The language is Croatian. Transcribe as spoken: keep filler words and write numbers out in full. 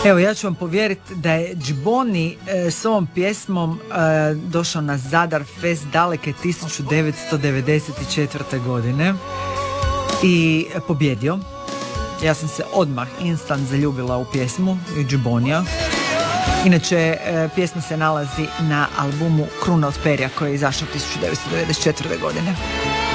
Evo, ja ću vam povjeriti da je Džiboni e, s ovom pjesmom e, došao na Zadar Fest daleke tisuću devetsto devedeset četvrte. godine i pobjedio. Ja sam se odmah instant zaljubila u pjesmu i Džibonija. Inače, e, pjesma se nalazi na albumu Kruna od perja koji je izašao tisuću devetsto devedeset četvrte. godine.